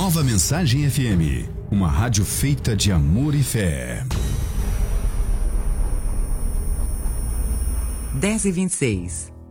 Nova Mensagem FM, uma rádio feita de amor e fé. 10h26.